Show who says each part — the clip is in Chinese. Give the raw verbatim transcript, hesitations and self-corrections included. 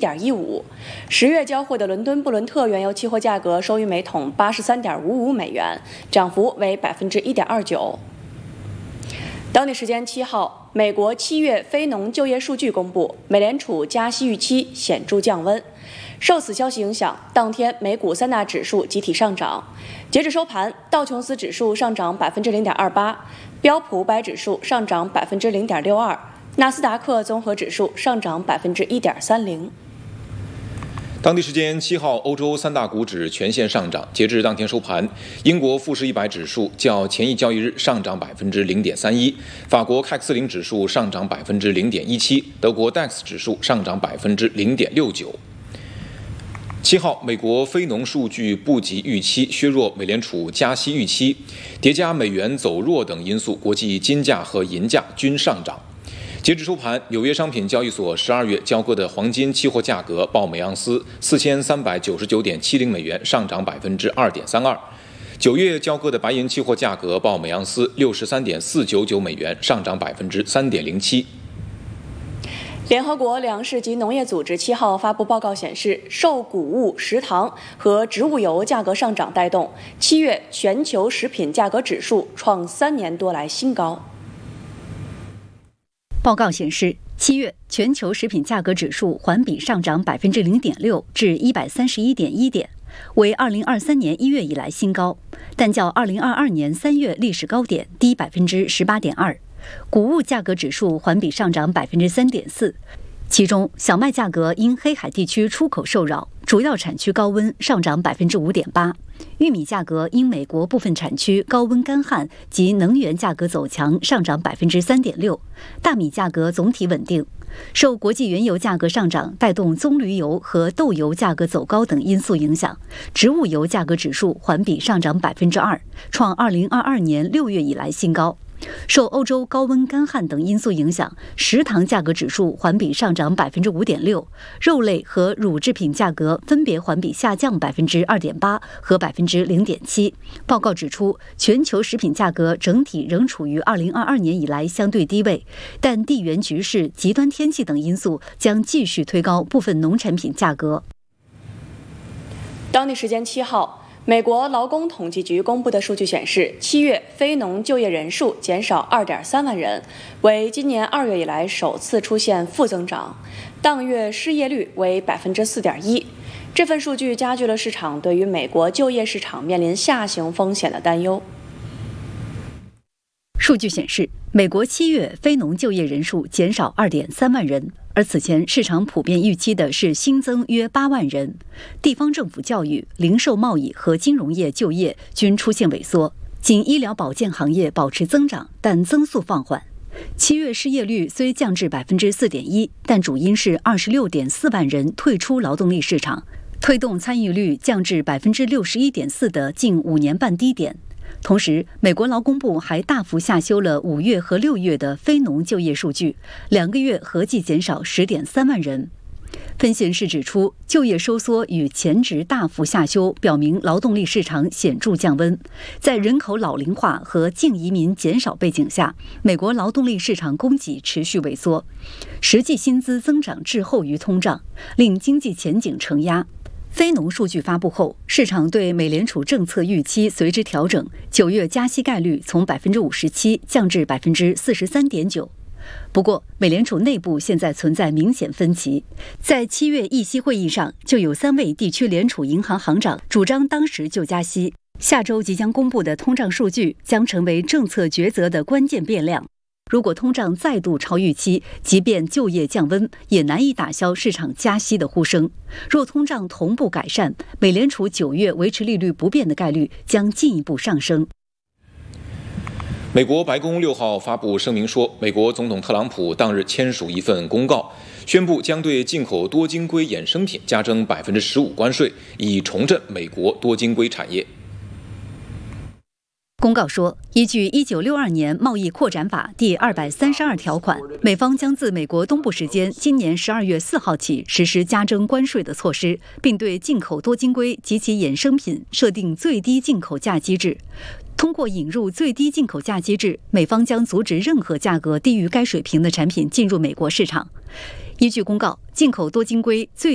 Speaker 1: 点一五。十月交货的伦敦布伦特原油期货价格收于每桶八十三点五五美元，涨幅为百分之一点二九。当地时间七号，美国七月非农就业数据公布，美联储加息预期显著降温。受此消息影响，当天美股三大指数集体上涨。截至收盘，道琼斯指数上涨百分之零点二八，标普五百指数上涨百分之零点六二，纳斯达克综合指数上涨百分之一点三零。
Speaker 2: 当地时间七号，欧洲三大股指全线上涨。截至当天收盘，英国富时一百指数较前一交易日上涨百分之零点三一，法国 C A C 四零指数上涨百分之零点一七，德国 D A X 指数上涨百分之零点六九。七号，美国非农数据不及预期，削弱美联储加息预期，叠加美元走弱等因素，国际金价和银价均上涨。截至收盘，纽约商品交易所十二月交割的黄金期货价格报每盎司四千三百九十九点七零美元，上涨百分之二点三二。九月交割的白银期货价格报每盎司六十三点四九九美元，上涨百分之三点零七。
Speaker 1: 联合国粮食及农业组织七号发布报告显示，受谷物、食糖和植物油价格上涨带动，七月全球食品价格指数创三年多来新高。
Speaker 3: 报告显示，七月全球食品价格指数环比上涨百分之零点六至一百三十一点一点，为二零二三年一月以来新高，但较二零二二年三月历史高点低百分之十八点二。谷物价格指数环比上涨百分之三点四，其中小麦价格因黑海地区出口受扰，主要产区高温上涨百分之五点八。玉米价格因美国部分产区高温干旱及能源价格走强，上涨百分之三点六。大米价格总体稳定。受国际原油价格上涨带动棕榈油和豆油价格走高等因素影响，植物油价格指数环比上涨百分之二，创二零二二年六月以来新高。受欧洲高温干旱等因素影响，食糖价格指数环比上涨百分之五点六，肉类和乳制品价格分别环比下降百分之二点八和百分之零点七。报告指出，全球食品价格整体仍处于二零二二年以来相对低位，但地缘局势、极端天气等因素将继续推高部分农产品价格。
Speaker 1: 当地时间七号。美国劳工统计局公布的数据显示，七月非农就业人数减少二点三万人，为今年二月以来首次出现负增长。当月失业率为百分之四点一。这份数据加剧了市场对于美国就业市场面临下行风险的担忧。
Speaker 3: 数据显示，美国七月非农就业人数减少二点三万人。而此前市场普遍预期的是新增约八万人。地方政府教育、零售贸易和金融业就业均出现萎缩，仅医疗保健行业保持增长，但增速放缓。七月失业率虽降至百分之四点一，但主因是二十六点四万人退出劳动力市场，推动参与率降至百分之六十一点四的近五年半低点。同时，美国劳工部还大幅下修了五月和六月的非农就业数据，两个月合计减少十点三万人。分析人士指出，就业收缩与前值大幅下修表明劳动力市场显著降温。在人口老龄化和净移民减少背景下，美国劳动力市场供给持续萎缩，实际薪资增长滞后于通胀，令经济前景承压。非农数据发布后，市场对美联储政策预期随之调整，九月加息概率从百分之五十七降至百分之四十三点九。不过，美联储内部现在存在明显分歧，在七月议息会议上，就有三位地区联储银行行长主张当时就加息。下周即将公布的通胀数据将成为政策抉择的关键变量。如果通胀再度超预期，即便就业降温，也难以打消市场加息的呼声。若通胀同步改善，美联储九月维持利率不变的概率将进一步上升。
Speaker 2: 美国白宫六号发布声明说，美国总统特朗普当日签署一份公告，宣布将对进口多晶硅衍生品加征百分之十五关税，以重振美国多晶硅产业。
Speaker 3: 公告说，依据一九六二年贸易扩展法第二百三十二条款，美方将自美国东部时间今年十二月四号起实施加征关税的措施，并对进口多晶硅及其衍生品设定最低进口价机制。通过引入最低进口价机制，美方将阻止任何价格低于该水平的产品进入美国市场。依据公告，进口多晶硅最